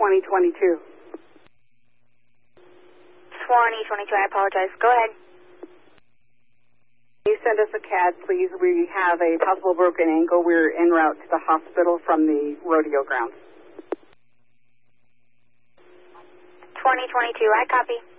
2022. 2022, I apologize. Go ahead. Can you send us a CAD, please? We have a possible broken ankle. We're en route to the hospital from the rodeo grounds. 2022, I copy.